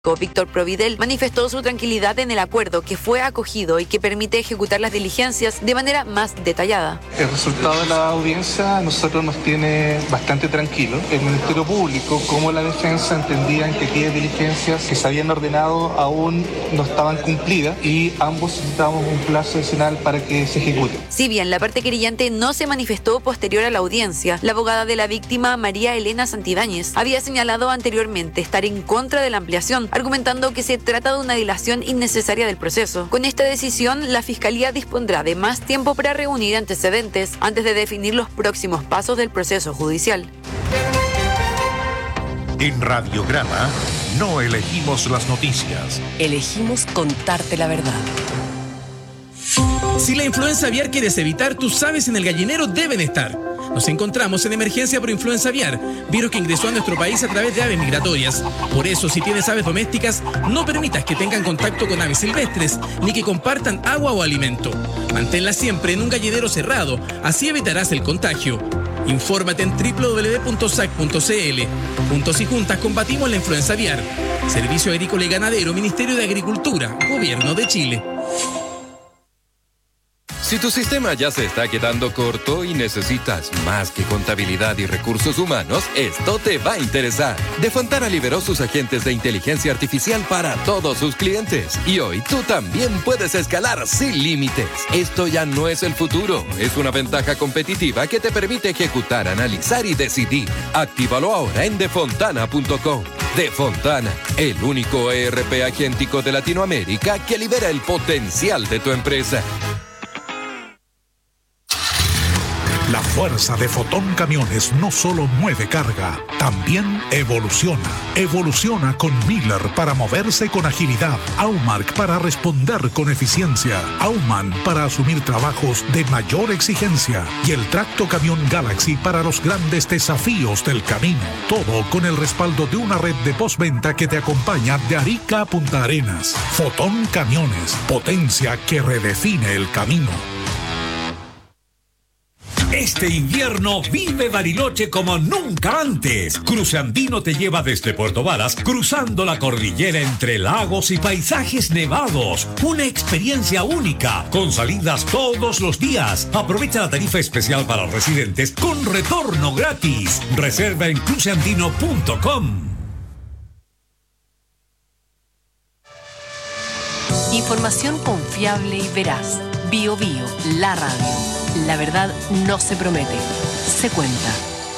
Víctor Providel manifestó su tranquilidad en el acuerdo que fue acogido y que permite ejecutar las diligencias de manera más detallada. El resultado de la audiencia a nosotros nos tiene bastante tranquilos. El Ministerio Público como la defensa entendían que aquellas diligencias que se habían ordenado aún no estaban cumplidas y ambos necesitábamos un plazo adicional para que se ejecute. Si bien la parte querellante no se manifestó posterior a la audiencia, la abogada de la víctima, María Elena Santibáñez, había señalado anteriormente estar en contra de la ampliación, argumentando que se trata de una dilación innecesaria del proceso. Con esta decisión, la Fiscalía dispondrá de más tiempo para reunir antecedentes antes de definir los próximos pasos del proceso judicial. En Radiograma no elegimos las noticias. Elegimos contarte la verdad. Si la influenza aviar quieres evitar, tus aves en el gallinero deben estar. Nos encontramos en emergencia por influenza aviar, virus que ingresó a nuestro país a través de aves migratorias. Por eso, si tienes aves domésticas, no permitas que tengan contacto con aves silvestres, ni que compartan agua o alimento. Manténlas siempre en un gallinero cerrado, así evitarás el contagio. Infórmate en www.sac.cl. Juntos y juntas combatimos la influenza aviar. Servicio Agrícola y Ganadero, Ministerio de Agricultura, Gobierno de Chile. Si tu sistema ya se está quedando corto y necesitas más que contabilidad y recursos humanos, esto te va a interesar. Defontana liberó sus agentes de inteligencia artificial para todos sus clientes. Y hoy tú también puedes escalar sin límites. Esto ya no es el futuro, es una ventaja competitiva que te permite ejecutar, analizar y decidir. Actívalo ahora en defontana.com. Defontana, el único ERP agéntico de Latinoamérica que libera el potencial de tu empresa. La fuerza de Fotón Camiones no solo mueve carga, también evoluciona. Evoluciona con Miller para moverse con agilidad, Aumark para responder con eficiencia, Aumann para asumir trabajos de mayor exigencia y el Tracto Camión Galaxy para los grandes desafíos del camino. Todo con el respaldo de una red de postventa que te acompaña de Arica a Punta Arenas. Fotón Camiones, potencia que redefine el camino. Este invierno vive Bariloche como nunca antes. Cruce Andino te lleva desde Puerto Varas, cruzando la cordillera entre lagos y paisajes nevados. Una experiencia única, con salidas todos los días. Aprovecha la tarifa especial para residentes con retorno gratis. Reserva en cruceandino.com. Información confiable y veraz. Bio Bio, la radio. La verdad no se promete, se cuenta.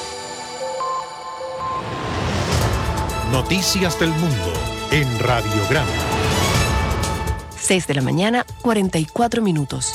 Noticias del mundo en Radiograma. 6 de la mañana, 44 minutos.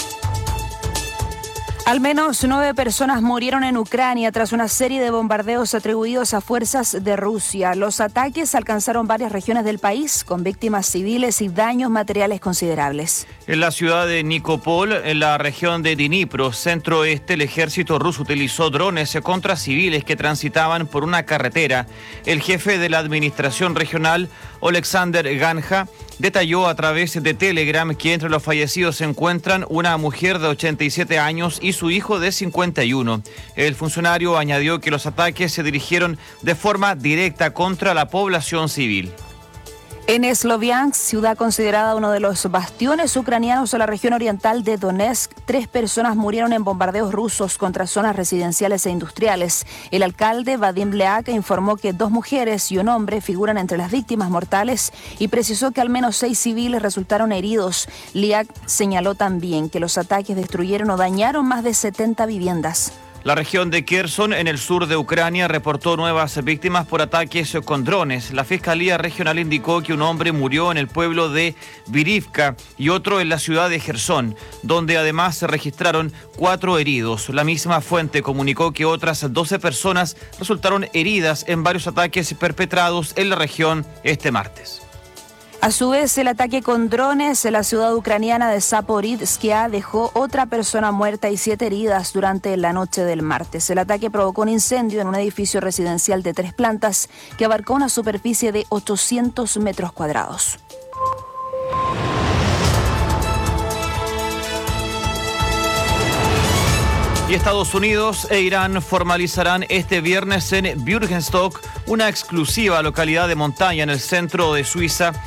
Al menos 9 personas murieron en Ucrania tras una serie de bombardeos atribuidos a fuerzas de Rusia. Los ataques alcanzaron varias regiones del país, con víctimas civiles y daños materiales considerables. En la ciudad de Nikopol, en la región de Dnipro, centro-oeste, el ejército ruso utilizó drones contra civiles que transitaban por una carretera. El jefe de la administración regional, Oleksandr Ganja, detalló a través de Telegram que entre los fallecidos se encuentran una mujer de 87 años y su hijo de 51. El funcionario añadió que los ataques se dirigieron de forma directa contra la población civil. En Sloviansk, ciudad considerada uno de los bastiones ucranianos de la región oriental de Donetsk, 3 personas murieron en bombardeos rusos contra zonas residenciales e industriales. El alcalde Vadim Leak informó que 2 mujeres y un hombre figuran entre las víctimas mortales y precisó que al menos 6 civiles resultaron heridos. Leak señaló también que los ataques destruyeron o dañaron más de 70 viviendas. La región de Kherson, en el sur de Ucrania, reportó nuevas víctimas por ataques con drones. La Fiscalía Regional indicó que un hombre murió en el pueblo de Virivka y otro en la ciudad de Jersón, donde además se registraron 4 heridos. La misma fuente comunicó que otras 12 personas resultaron heridas en varios ataques perpetrados en la región este martes. A su vez, el ataque con drones en la ciudad ucraniana de Zaporizhzhia dejó otra persona muerta y 7 heridas durante la noche del martes. El ataque provocó un incendio en un edificio residencial de 3 plantas que abarcó una superficie de 800 metros cuadrados. Y Estados Unidos e Irán formalizarán este viernes en Bürgenstock, una exclusiva localidad de montaña en el centro de Suiza,